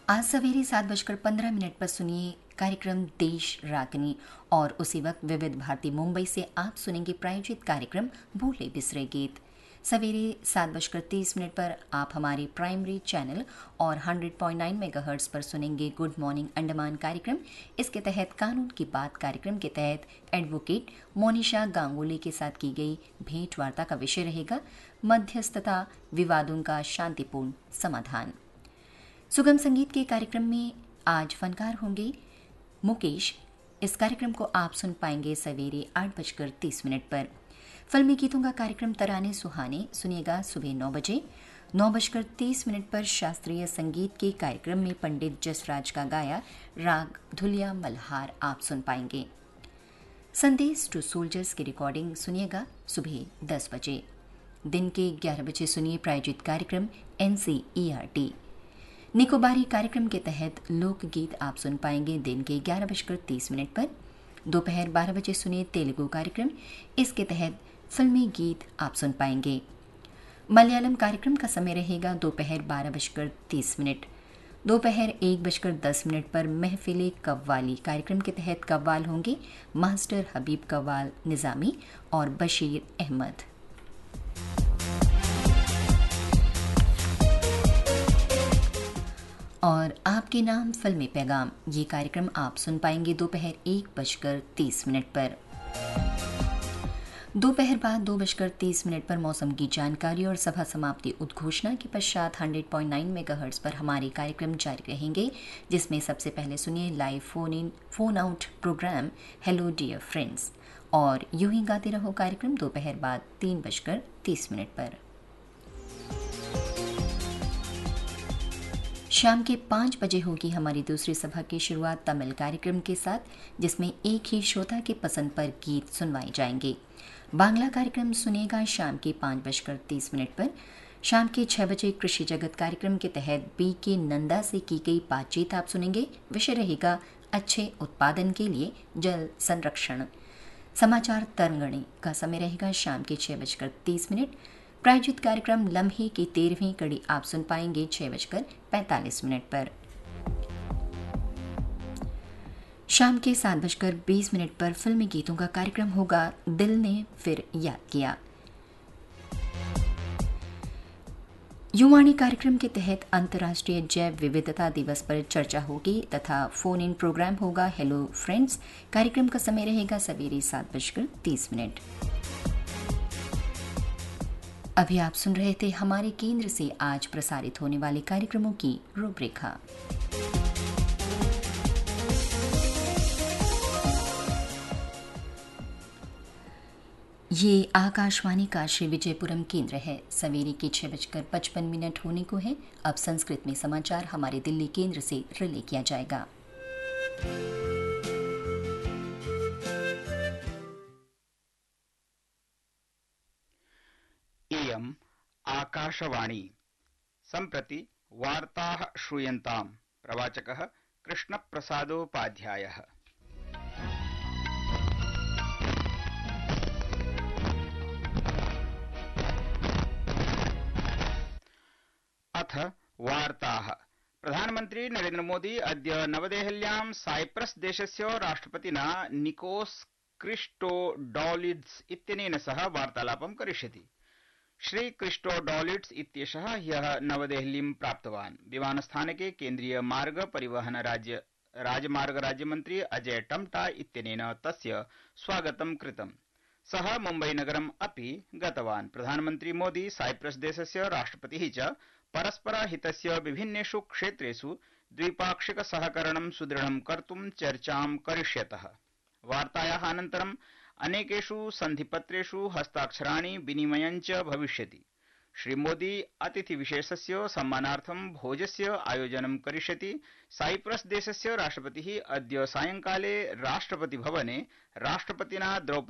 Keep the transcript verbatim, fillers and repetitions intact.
आज सवेरे सात बजकर पंद्रह मिनट पर सुनिए कार्यक्रम देश रागनी और उसी वक्त विविध भारती मुंबई से आप सुनेंगे प्रायोजित कार्यक्रम भूले बिसरे गीत। सवेरे सात बजकर तीस मिनट पर आप हमारे प्राइमरी चैनल और सौ पॉइंट नौ मेगाहर्ट्ज पर सुनेंगे गुड मॉर्निंग अंडमान कार्यक्रम। इसके तहत कानून की बात कार्यक्रम के तहत एडवोकेट मोनिशा गांगुली के साथ की गई भेंट वार्ता का विषय रहेगा मध्यस्थता, विवादों का शांतिपूर्ण समाधान। सुगम संगीत के कार्यक्रम में आज फनकार होंगे मुकेश। इस कार्यक्रम को आप सुन पाएंगे सवेरे आठ बजकर तीस मिनट पर। फिल्मी गीतों का कार्यक्रम तराने सुहाने सुनिएगा सुबह नौ बजे। नौ बजकर तीस मिनट पर शास्त्रीय संगीत के कार्यक्रम में पंडित जसराज का गाया राग धुलिया मल्हार आप सुन पाएंगे। संदेश टू सोल्जर्स की रिकॉर्डिंग सुनिएगा सुबह दस बजे। दिन के ग्यारह बजे सुनिए प्रायोजित कार्यक्रम एनसीईआरटी निकोबारी कार्यक्रम के तहत लोकगीत आप सुन पाएंगे दिन के ग्यारह बजकर तीस मिनट पर। दोपहर बारह बजे सुनिए तेलुगु कार्यक्रम, इसके तहत फिल्मी गीत आप सुन पाएंगे। मलयालम कार्यक्रम का समय रहेगा दोपहर बारह बजकर तीस मिनट। दोपहर एक बजकर दस मिनट पर महफिले कव्वाली कार्यक्रम के तहत कव्वाल होंगे मास्टर हबीब कव्वाल निजामी और बशीर अहमद। और आपके नाम फिल्मी पैगाम ये कार्यक्रम आप सुन पाएंगे दोपहर एक बजकर तीस मिनट पर। दोपहर बाद दो बजकर तीस मिनट पर मौसम की जानकारी और सभा समाप्ति उद्घोषणा के पश्चात सौ पॉइंट नौ मेगाहर्ट्ज पर हमारे कार्यक्रम जारी रहेंगे, जिसमें सबसे पहले सुनिए live phone in phone out programme hello dear friends और यूं ही गाते रहो कार्यक्रम दोपहर बाद तीन बजकर तीस मिनट पर। शाम के पाँच बजे होगी हमारी दूसरी सभा की शुरुआत तमिल कार्यक्रम के साथ, जिसमें एक ही श्रोता के पसंद पर गीत सुनवाए जाएंगे। बांग्ला कार्यक्रम सुनेगा शाम के पाँच बजकर तीस मिनट पर। शाम के छह बजे कृषि जगत कार्यक्रम के तहत बी के नंदा से की गई बातचीत आप सुनेंगे। विषय रहेगा अच्छे उत्पादन के लिए जल संरक्षण। समाचार तरंगणी का समय रहेगा शाम के छह बजकर तीस मिनट। प्रायोजित कार्यक्रम लम्हे की तेरहवीं कड़ी आप सुन पाएंगे छह बजकर पैंतालीस मिनट पर। शाम के सात बजकर बीस मिनट पर फिल्मी गीतों का कार्यक्रम होगा दिल ने फिर याद किया। युवाणी कार्यक्रम के तहत अंतर्राष्ट्रीय जैव विविधता दिवस पर चर्चा होगी तथा फोन इन प्रोग्राम होगा हेलो फ्रेंड्स। कार्यक्रम का समय रहेगा सवेरे सात बजकर तीस मिनट। अभी आप सुन रहे थे हमारे केंद्र से आज प्रसारित होने वाले कार्यक्रमों की रूपरेखा। ये आकाशवाणी का श्री विजयपुरम केंद्र है। सवेरे के छह बजकर पचपन मिनट होने को है। अब संस्कृत में समाचार हमारे दिल्ली केंद्र से रिले किया जाएगा। इयम् आकाशवाणी सम्प्रति वार्ताः श्रूयन्ताम्। प्रवाचकः कृष्णप्रसादोपाध्यायः। अथ वार्ताः। प्रधानमन्त्री नरेन्द्र मोदी अद्य नवदेहल्यां साइप्रस देशस्य राष्ट्रपतिना निकोस क्रिस्टोडौलिड्स इत्यनेन सह वार्तालापं करिष्यति। श्री क्रिस्टोडौलिड्स इत्येषः ह्यः नवदेहलीं प्राप्तवान्। विमानस्थानके केन्द्रीय मार्ग परिवहन राज्य राजमार्ग राज्यमन्त्री अजय टम्टा इत्यनेन तस्य स्वागतं कृतम्। सः मुम्बईनगरम् अपि गतवान्। प्रधानमन्त्री मोदी साइप्रस देशस्य राष्ट्रपतिः च परस्परहितस्य विभिन्नेषु क्षेत्रेषु द्विपाक्षिक सहकरणं सुदृढं कर्तुं चर्चां करिष्यतः। वार्तायाः अनन्तरं अनेकेषु सन्धिपत्रेषु हस्ताक्षराणि विनिमयञ्च भविष्यति। श्री मोदी अतिथिविशेषस्य सम्मानार्थं भोजस्य आयोजनं करिष्यति। साइप्रस देशस्य राष्ट्रपतिः अद्य सायंकाले राष्ट्रपतिभवने राष्ट्रपतिना द्रौपदी